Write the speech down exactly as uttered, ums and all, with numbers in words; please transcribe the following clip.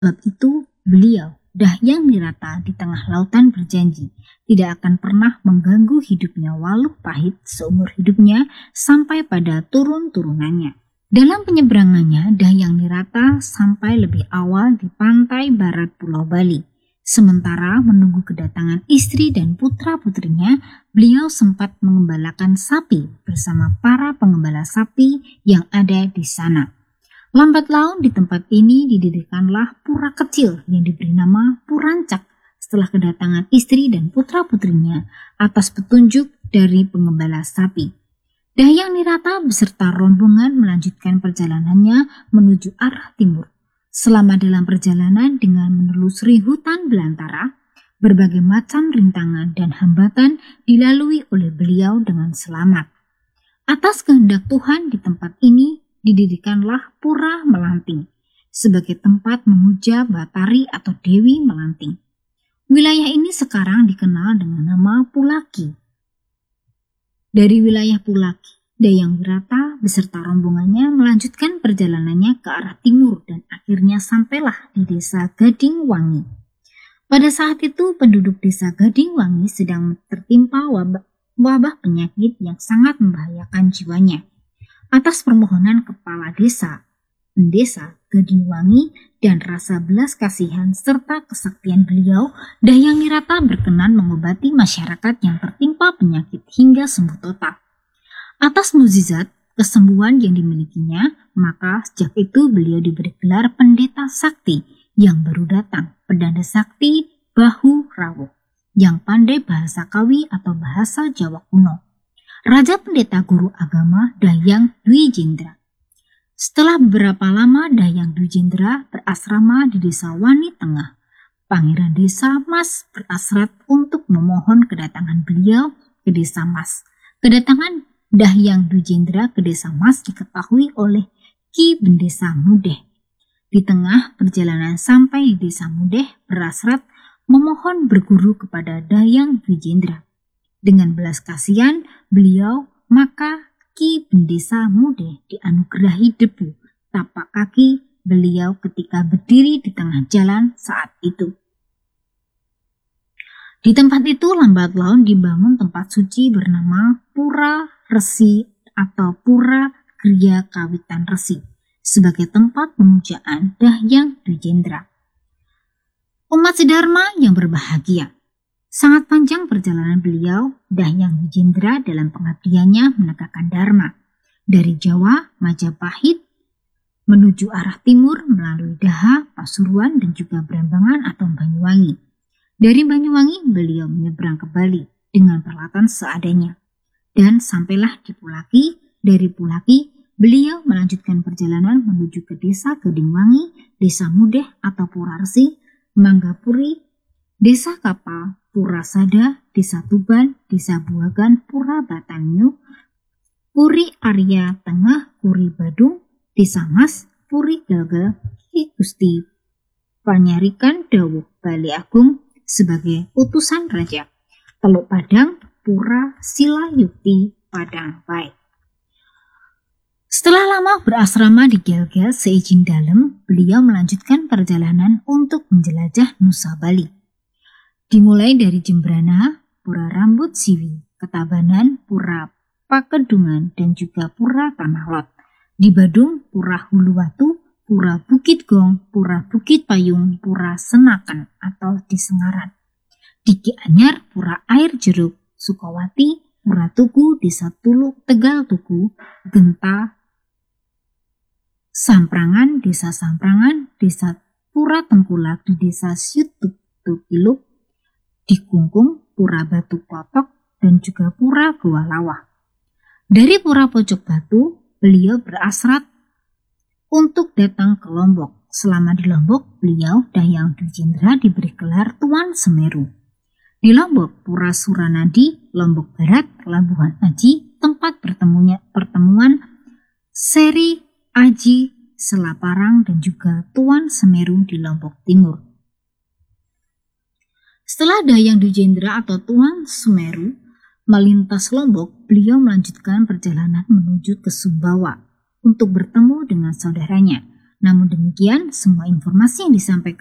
Sebab itu beliau, Dahyang Nirata, di tengah lautan berjanji tidak akan pernah mengganggu hidupnya waluh pahit seumur hidupnya sampai pada turun-turunannya. Dalam penyeberangannya, Dahyang Nirata sampai lebih awal di pantai barat Pulau Bali. Sementara menunggu kedatangan istri dan putra-putrinya, beliau sempat mengembalakan sapi bersama para pengembala sapi yang ada di sana. Lambat laun di tempat ini didirikanlah pura kecil yang diberi nama Purancak setelah kedatangan istri dan putra-putrinya atas petunjuk dari pengembala sapi. Dahyang Nirata beserta rombongan melanjutkan perjalanannya menuju arah timur. Selama dalam perjalanan dengan menelusuri hutan belantara, berbagai macam rintangan dan hambatan dilalui oleh beliau dengan selamat. Atas kehendak Tuhan di tempat ini didirikanlah Pura Melanting sebagai tempat memuja Batari atau Dewi Melanting. Wilayah ini sekarang dikenal dengan nama Pulaki. Dari wilayah Pulaki, Dahyang Nirata beserta rombongannya melanjutkan perjalanannya ke arah timur dan akhirnya sampailah di desa Gading Wangi. Pada saat itu penduduk desa Gading Wangi sedang tertimpa wabah, wabah penyakit yang sangat membahayakan jiwanya. Atas permohonan kepala desa, pendesa Gading Wangi dan rasa belas kasihan serta kesaktian beliau, Dahyang Nirata berkenan mengobati masyarakat yang tertimpa penyakit hingga sembuh total. Atas mukjizat kesembuhan yang dimilikinya, maka sejak itu beliau diberi gelar pendeta sakti yang baru datang, pedanda sakti Bahu Rawuh, yang pandai bahasa Kawi atau bahasa Jawa kuno. Raja pendeta guru agama Dahyang Dwijendra. Setelah beberapa lama Dahyang Dwijendra berasrama di desa Wani Tengah, Pangeran Desa Mas berasrat untuk memohon kedatangan beliau ke desa Mas. Kedatangan Dahyang Dwijendra ke desa Mas diketahui oleh Ki Bendesa Mudeh. Di tengah perjalanan sampai di desa Mudeh, berasrat memohon berguru kepada Dahyang Dwijendra. Dengan belas kasihan beliau, maka Ki Bendesa Mudeh dianugerahi debu tapak kaki beliau ketika berdiri di tengah jalan saat itu. Di tempat itu lambat laun dibangun tempat suci bernama Pura Resi atau Pura Kriya Kawitan Resi sebagai tempat pemujaan Dahyang Dwijendra. Umat Siddharma yang berbahagia, sangat panjang perjalanan beliau Dahyang Dwijendra dalam pengabdiannya menegakkan Dharma dari Jawa, Majapahit menuju arah timur melalui Daha, Pasuruan dan juga Brambangan atau Banyuwangi. Dari Banyuwangi beliau menyeberang ke Bali dengan peralatan seadanya. Dan sampailah di Pulaki. Dari Pulaki, beliau melanjutkan perjalanan menuju ke desa Gadingwangi, desa Mudeh atau Pura Resi, Manggapuri, desa Kapal, Pura Sada, desa Tuban, desa Buagan, Pura Batanyu, Puri Arya Tengah, Puri Badung, desa Mas, Puri Galgal, Ki Gusti Panyarikan Dawuh Bali Agung sebagai utusan raja, Teluk Padang, Pura Sila Yukti Padang Baik. Setelah lama berasrama di Gelgel seizin dalam, beliau melanjutkan perjalanan untuk menjelajah Nusa Bali. Dimulai dari Jembrana, Pura Rambut Siwi, Ketabanan, Pura Pakedungan, dan juga Pura Tanah Lot. Di Badung, Pura Huluwatu, Pura Bukit Gong, Pura Bukit Payung, Pura Senakan atau di Sengaran. Di Gianyar, Pura Air Jeruk, Sukawati, Pura Tugu, Desa Tuluk, Tegal Tugu, Genta, Samprangan, Desa Samprangan, Desa Pura Tengkulak di Desa Syutuk-Tukiluk, di Kungkung, Pura Batu Klotok, dan juga Pura Goa Lawah. Dari Pura Pojok Batu, beliau berasrat untuk datang ke Lombok. Selama di Lombok, beliau Dahyang Dwijendra diberi gelar Tuan Semeru. Di Lombok, Pura Suranadi, Lombok Barat, Labuhan Aji, tempat pertemunya pertemuan Seri Aji Selaparang dan juga Tuan Semeru di Lombok Timur. Setelah Dahyang Dwijendra atau Tuan Semeru melintas Lombok, beliau melanjutkan perjalanan menuju ke Sumbawa untuk bertemu dengan saudaranya, Namun demikian, semua informasi yang disampaikan